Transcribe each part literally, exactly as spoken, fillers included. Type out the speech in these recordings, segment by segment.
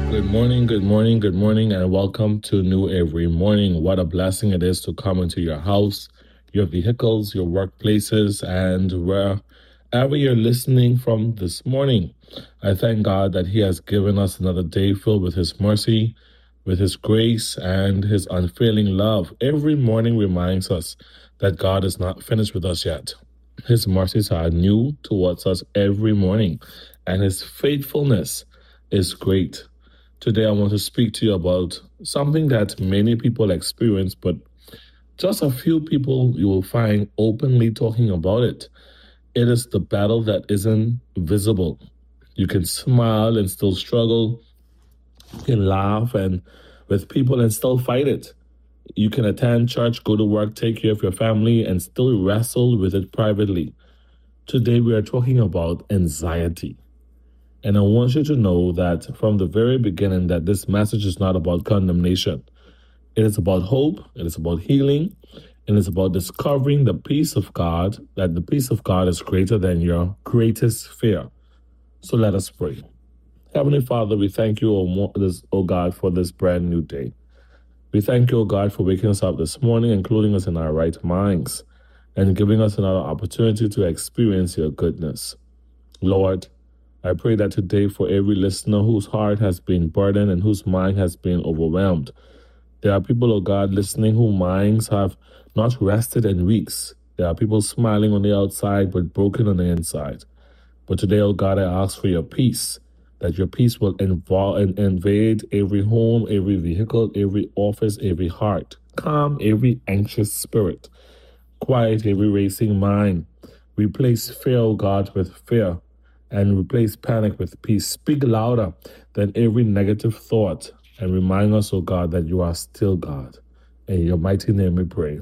Good morning, good morning, good morning, and welcome to New Every Morning. What a blessing it is to come into your house, your vehicles, your workplaces, and wherever you're listening from this morning. I thank God that He has given us another day filled with His mercy, with His grace, and His unfailing love. Every morning reminds us that God is not finished with us yet. His mercies are new towards us every morning, and His faithfulness is great. Today, I want to speak to you about something that many people experience, but just a few people you will find openly talking about it. It is the battle that isn't visible. You can smile and still struggle. You can laugh and with people and still fight it. You can attend church, go to work, take care of your family, and still wrestle with it privately. Today, we are talking about anxiety. And I want you to know that from the very beginning that this message is not about condemnation. It is about hope, it is about healing, and it's about discovering the peace of God, that the peace of God is greater than your greatest fear. So let us pray. Heavenly Father, we thank you, O God, for this brand new day. We thank you, O God, for waking us up this morning, including us in our right minds, and giving us another opportunity to experience your goodness. Lord, I pray that today for every listener whose heart has been burdened and whose mind has been overwhelmed, there are people, oh God, listening whose minds have not rested in weeks. There are people smiling on the outside but broken on the inside. But today, oh God, I ask for your peace, that your peace will involve and invade every home, every vehicle, every office, every heart. Calm every anxious spirit. Quiet every racing mind. Replace fear, oh God, with fear, and replace panic with peace. Speak louder than every negative thought and remind us, oh God, that you are still God. In your mighty name we pray.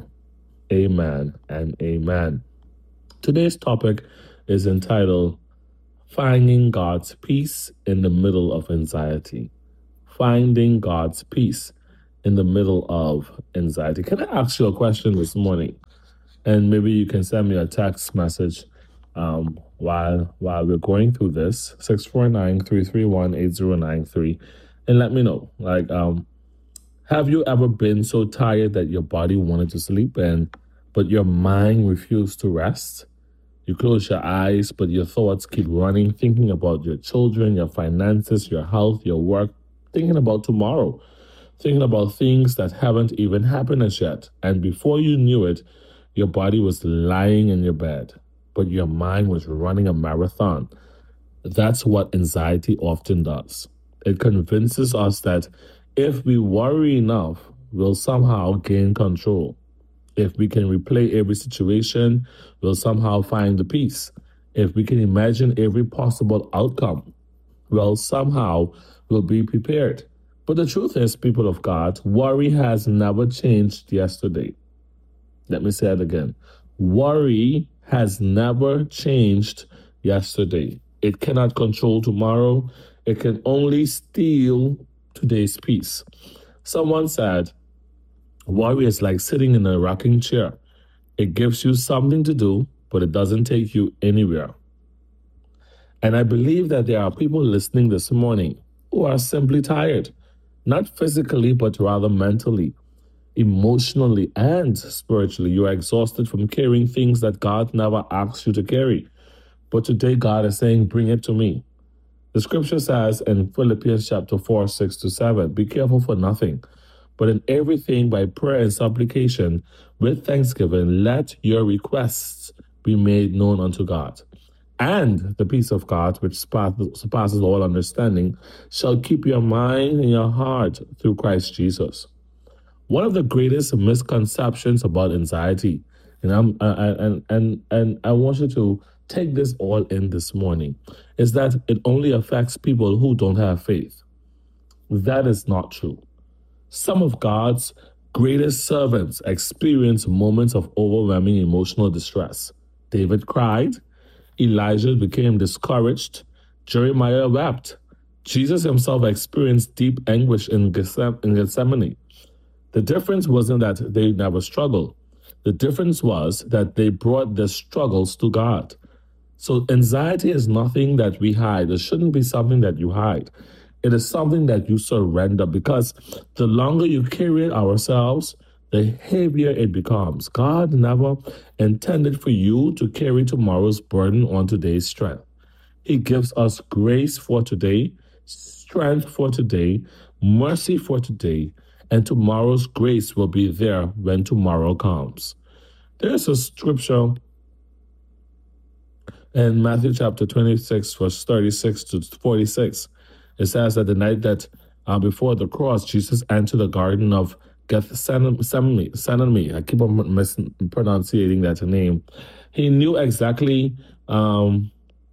Amen and amen. Today's topic is entitled, Finding God's Peace in the Middle of Anxiety. Finding God's Peace in the Middle of Anxiety. Can I ask you a question this morning? And maybe you can send me a text message Um, while while we're going through this, six four nine, three three one, eight zero nine three, and let me know, like, um, have you ever been so tired that your body wanted to sleep, and but your mind refused to rest? You close your eyes, but your thoughts keep running, thinking about your children, your finances, your health, your work, thinking about tomorrow, thinking about things that haven't even happened as yet, and before you knew it, your body was lying in your bed, but your mind was running a marathon. That's what anxiety often does. It convinces us that if we worry enough, we'll somehow gain control. If we can replay every situation, we'll somehow find the peace. If we can imagine every possible outcome, well, somehow we'll be prepared. But the truth is, people of God, worry has never changed yesterday. Let me say it again. Worry has never changed yesterday. It cannot control tomorrow. It can only steal today's peace. Someone said, worry is like sitting in a rocking chair. It gives you something to do, but it doesn't take you anywhere. And I believe that there are people listening this morning who are simply tired, not physically, but rather mentally. Emotionally and spiritually, you are exhausted from carrying things that God never asked you to carry. But today, God is saying, bring it to me. The scripture says in Philippians chapter four, six to seven, be careful for nothing, but in everything by prayer and supplication, with thanksgiving, let your requests be made known unto God. And the peace of God, which surpasses all understanding, shall keep your mind and your heart through Christ Jesus. One of the greatest misconceptions about anxiety, and I'm uh, and and and I want you to take this all in this morning, is that it only affects people who don't have faith. That is not true. Some of God's greatest servants experience moments of overwhelming emotional distress. David cried, Elijah became discouraged, Jeremiah wept. Jesus himself experienced deep anguish in Gethsemane. The difference wasn't that they never struggled. The difference was that they brought their struggles to God. So anxiety is nothing that we hide. It shouldn't be something that you hide. It is something that you surrender, because the longer you carry it ourselves, the heavier it becomes. God never intended for you to carry tomorrow's burden on today's strength. He gives us grace for today, strength for today, mercy for today, and tomorrow's grace will be there when tomorrow comes. There's a scripture in Matthew chapter twenty-six, verse thirty-six to forty-six. It says that the night that uh, before the cross, Jesus entered the garden of Gethsemane. I keep on mispronouncing that name. He knew exactly... Um,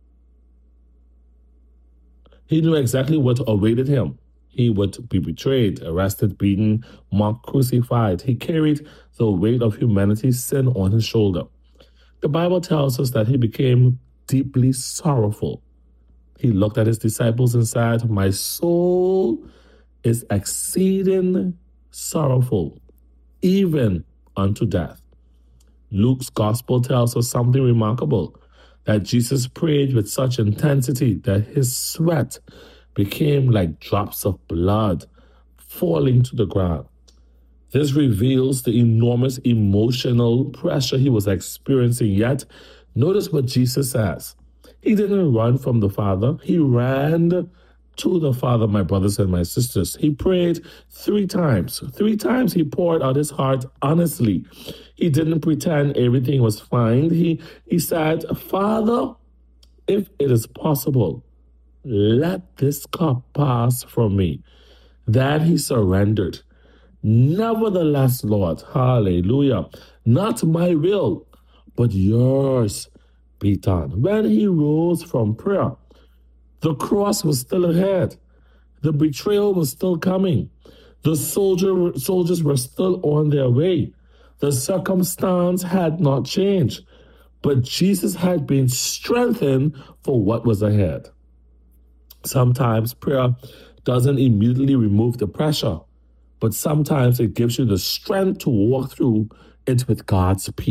He knew exactly what awaited him. He would be betrayed, arrested, beaten, mocked, crucified. He carried the weight of humanity's sin on his shoulder. The Bible tells us that he became deeply sorrowful. He looked at his disciples and said, "My soul is exceeding sorrowful, even unto death." Luke's gospel tells us something remarkable, that Jesus prayed with such intensity that his sweat became like drops of blood falling to the ground. This reveals the enormous emotional pressure he was experiencing. Yet, notice what Jesus says. He didn't run from the Father. He ran to the Father, my brothers and my sisters. He prayed three times. Three times he poured out his heart honestly. He didn't pretend everything was fine. He, he said, "Father, if it is possible, let this cup pass from me." Then he surrendered. "Nevertheless, Lord," hallelujah, "not my will, but yours be done." When he rose from prayer, the cross was still ahead. The betrayal was still coming. The soldier, soldiers were still on their way. The circumstance had not changed, but Jesus had been strengthened for what was ahead. Sometimes prayer doesn't immediately remove the pressure, but sometimes it gives you the strength to walk through it with God's peace.